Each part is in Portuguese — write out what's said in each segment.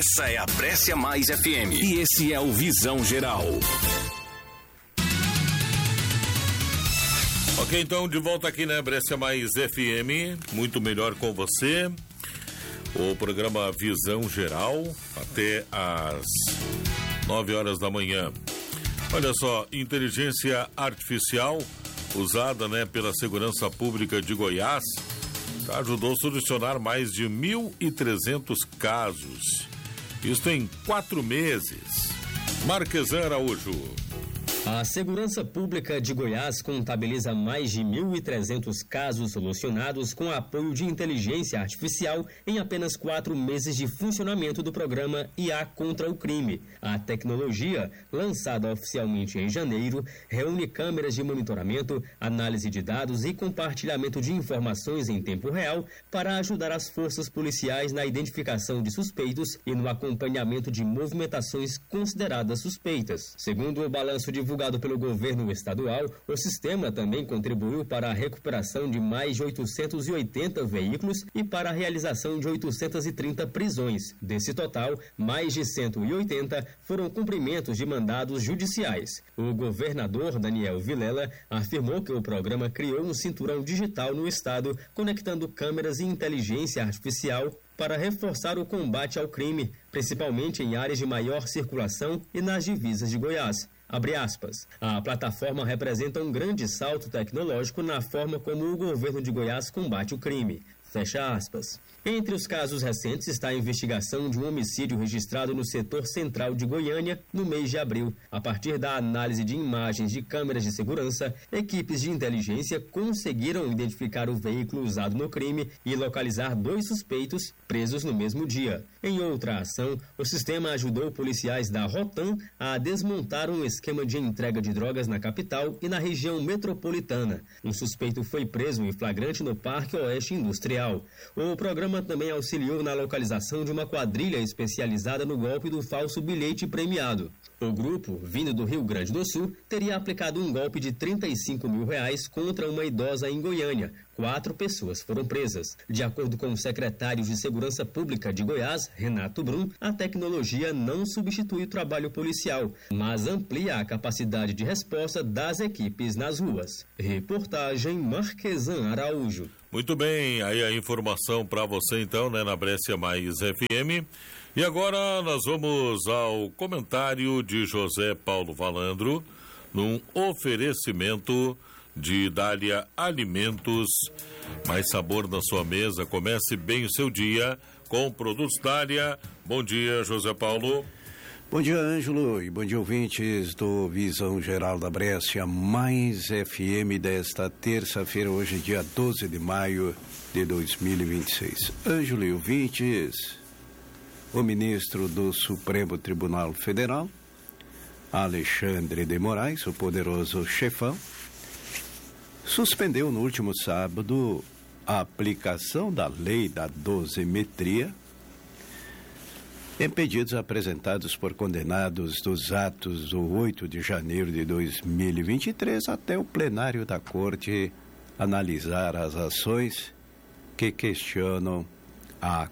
Essa é a Brescia Mais FM e esse é o Visão Geral. Ok, então de volta aqui na Brescia Mais FM, muito melhor com você. O programa Visão Geral até às 9 horas da manhã. Olha só, inteligência artificial usada, pela Segurança Pública de Goiás ajudou a solucionar mais de 1.300 casos. Isso em 4 meses. Marquesan Araújo. A Segurança Pública de Goiás contabiliza mais de 1.300 casos solucionados com apoio de inteligência artificial em apenas 4 meses de funcionamento do programa IA contra o crime. A tecnologia, lançada oficialmente em janeiro, reúne câmeras de monitoramento, análise de dados e compartilhamento de informações em tempo real para ajudar as forças policiais na identificação de suspeitos e no acompanhamento de movimentações consideradas suspeitas. Segundo o balanço divulgado pelo governo estadual, o sistema também contribuiu para a recuperação de mais de 880 veículos e para a realização de 830 prisões. Desse total, mais de 180 foram cumprimentos de mandados judiciais. O governador Daniel Vilela afirmou que o programa criou um cinturão digital no estado, conectando câmeras e inteligência artificial para reforçar o combate ao crime, principalmente em áreas de maior circulação e nas divisas de Goiás. Abre aspas. A plataforma representa um grande salto tecnológico na forma como o governo de Goiás combate o crime. Fecha aspas. Entre os casos recentes está a investigação de um homicídio registrado no setor central de Goiânia no mês de abril. A partir da análise de imagens de câmeras de segurança, equipes de inteligência conseguiram identificar o veículo usado no crime e localizar 2 suspeitos presos no mesmo dia. Em outra ação, o sistema ajudou policiais da Rotan a desmontar um esquema de entrega de drogas na capital e na região metropolitana. Um suspeito foi preso em flagrante no Parque Oeste Industrial. O programa também auxiliou na localização de uma quadrilha especializada no golpe do falso bilhete premiado. O grupo, vindo do Rio Grande do Sul, teria aplicado um golpe de R$35 mil contra uma idosa em Goiânia. 4 pessoas foram presas. De acordo com o secretário de Segurança Pública de Goiás, Renato Brum, a tecnologia não substitui o trabalho policial, mas amplia a capacidade de resposta das equipes nas ruas. Reportagem Marquesan Araújo. Muito bem, aí a informação para você então, na Brescia Mais FM. E agora nós vamos ao comentário de José Paulo Valandro, num oferecimento de Dália Alimentos. Mais sabor na sua mesa, comece bem o seu dia com produtos Dália. Bom dia, José Paulo. Bom dia, Ângelo, e bom dia, ouvintes do Visão Geral da Brescia Mais FM desta terça-feira, hoje dia 12 de maio de 2026. Ângelo e ouvintes, o ministro do Supremo Tribunal Federal, Alexandre de Moraes, o poderoso chefão, suspendeu no último sábado a aplicação da lei da dosimetria em pedidos apresentados por condenados dos atos do 8 de janeiro de 2023 até o plenário da Corte analisar as ações que questionam a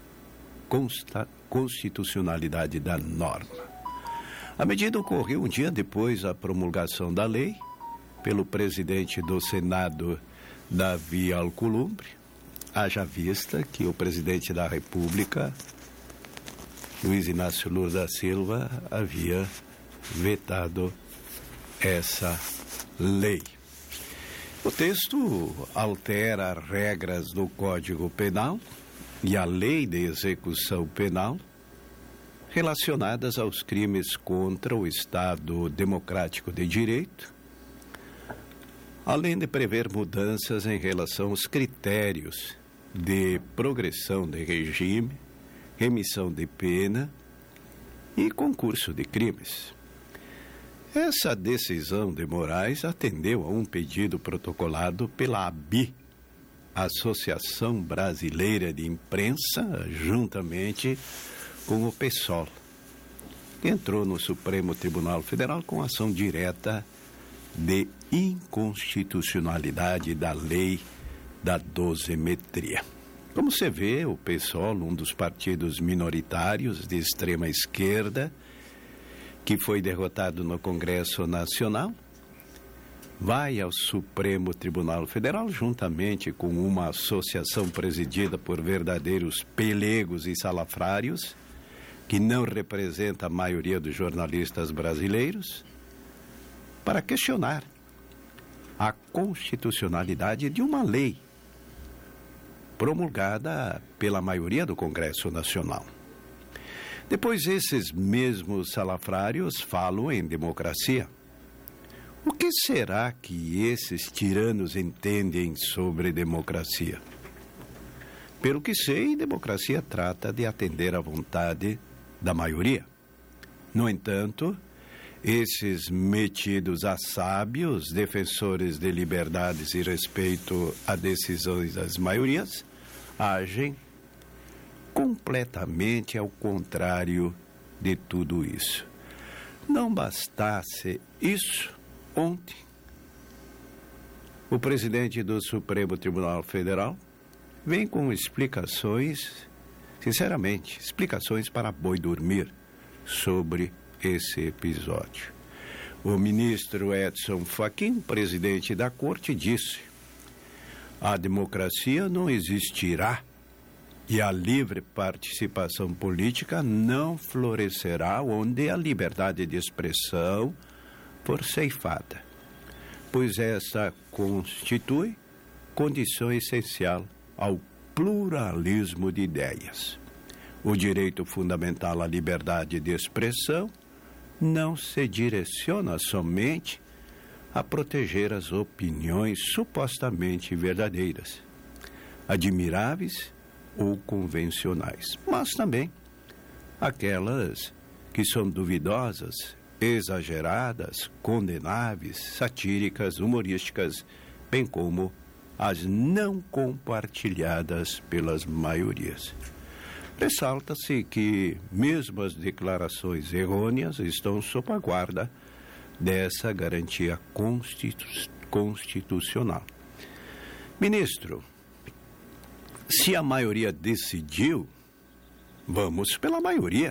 constitucionalidade da norma. A medida ocorreu um dia depois da promulgação da lei pelo presidente do Senado, Davi Alcolumbre, haja vista que o presidente da República, Luiz Inácio Lula da Silva, havia vetado essa lei. O texto altera regras do Código Penal e a Lei de Execução Penal relacionadas aos crimes contra o Estado Democrático de Direito, além de prever mudanças em relação aos critérios de progressão de regime, remissão de pena e concurso de crimes. Essa decisão de Moraes atendeu a um pedido protocolado pela ABI, Associação Brasileira de Imprensa, juntamente com o PSOL, que entrou no Supremo Tribunal Federal com ação direta de inconstitucionalidade da lei da dosimetria. Como você vê, o PSOL, um dos partidos minoritários de extrema esquerda, que foi derrotado no Congresso Nacional, vai ao Supremo Tribunal Federal, juntamente com uma associação presidida por verdadeiros pelegos e salafrários, que não representa a maioria dos jornalistas brasileiros, para questionar a constitucionalidade de uma lei promulgada pela maioria do Congresso Nacional. Depois, esses mesmos salafrários falam em democracia. O que será que esses tiranos entendem sobre democracia? Pelo que sei, democracia trata de atender à vontade da maioria. No entanto, esses metidos a sábios, defensores de liberdades e respeito a decisões das maiorias, agem completamente ao contrário de tudo isso. Não bastasse isso, ontem, o presidente do Supremo Tribunal Federal vem com explicações, sinceramente, explicações para boi dormir sobre esse episódio. O ministro Edson Fachin, presidente da Corte, disse: a democracia não existirá e a livre participação política não florescerá onde a liberdade de expressão for ceifada, pois essa constitui condição essencial ao pluralismo de ideias. O direito fundamental à liberdade de expressão não se direciona somente a proteger as opiniões supostamente verdadeiras, admiráveis ou convencionais, mas também aquelas que são duvidosas, exageradas, condenáveis, satíricas, humorísticas, bem como as não compartilhadas pelas maiorias. Ressalta-se que mesmo as declarações errôneas estão sob a guarda dessa garantia constitucional. Ministro, se a maioria decidiu, vamos pela maioria.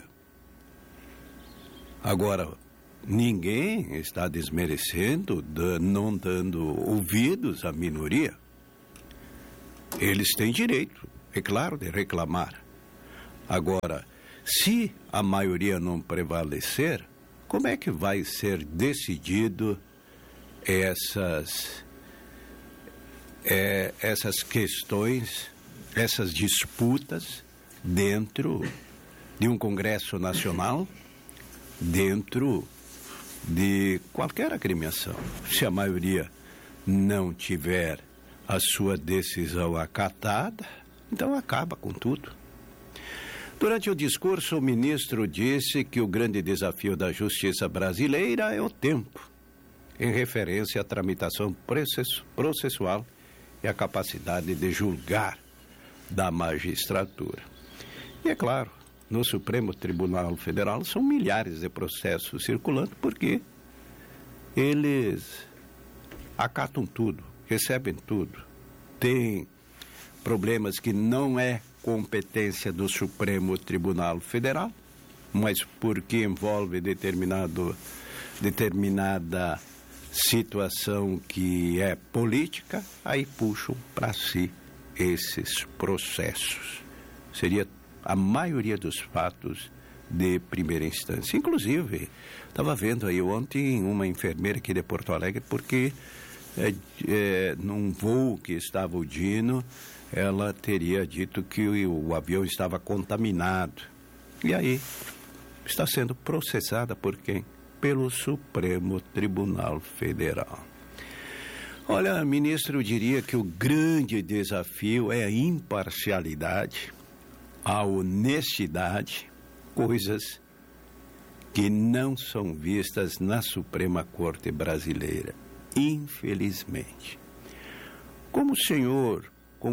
Agora, ninguém está desmerecendo, não dando ouvidos à minoria. Eles têm direito, é claro, de reclamar. Agora, se a maioria não prevalecer, como é que vai ser decidido essas questões, essas disputas dentro de um Congresso Nacional, dentro de qualquer agremiação? Se a maioria não tiver a sua decisão acatada, então acaba com tudo. Durante o discurso, o ministro disse que o grande desafio da justiça brasileira é o tempo, em referência à tramitação processual e à capacidade de julgar da magistratura. E é claro, no Supremo Tribunal Federal são milhares de processos circulando porque eles acatam tudo, recebem tudo. Tem problemas que não é competência do Supremo Tribunal Federal, mas porque envolve determinada situação que é política, aí puxam para si esses processos. Seria a maioria dos fatos de primeira instância. Inclusive, estava vendo aí ontem uma enfermeira aqui de Porto Alegre, porque num voo que estava o Dino, ela teria dito que o avião estava contaminado. E aí, está sendo processada por quem? Pelo Supremo Tribunal Federal. Olha, ministro, eu diria que o grande desafio é a imparcialidade, a honestidade, coisas que não são vistas na Suprema Corte Brasileira, infelizmente. Como o senhor,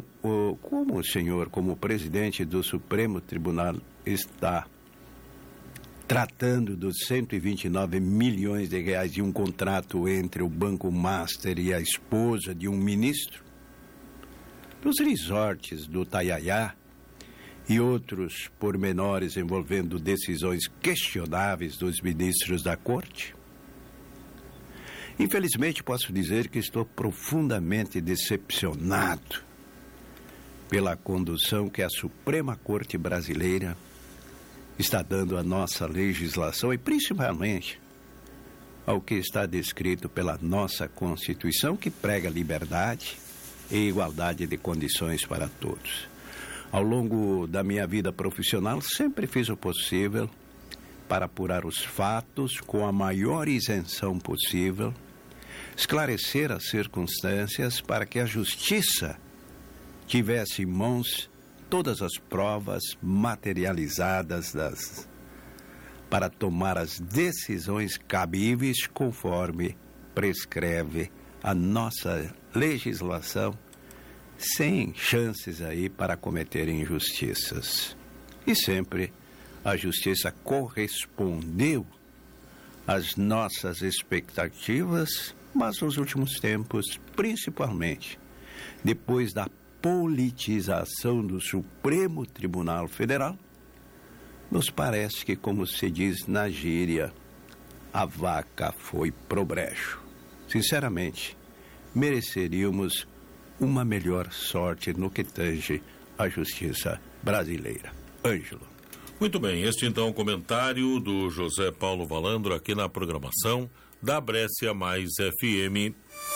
como presidente do Supremo Tribunal, está tratando dos 129 milhões de reais de um contrato entre o Banco Master e a esposa de um ministro, dos resorts do Taiaiá e outros pormenores envolvendo decisões questionáveis dos ministros da Corte? Infelizmente, posso dizer que estou profundamente decepcionado pela condução que a Suprema Corte Brasileira está dando à nossa legislação e principalmente ao que está descrito pela nossa Constituição, que prega liberdade e igualdade de condições para todos. Ao longo da minha vida profissional, sempre fiz o possível para apurar os fatos com a maior isenção possível, esclarecer as circunstâncias para que a justiça tivesse em mãos todas as provas materializadas para tomar as decisões cabíveis conforme prescreve a nossa legislação, sem chances aí para cometer injustiças. E sempre a justiça correspondeu às nossas expectativas, mas nos últimos tempos, principalmente depois da politização do Supremo Tribunal Federal, nos parece que, como se diz na gíria, a vaca foi pro brejo. Sinceramente, mereceríamos uma melhor sorte no que tange à justiça brasileira. Ângelo. Muito bem, este então é o comentário do José Paulo Valandro aqui na programação da Brescia Mais FM.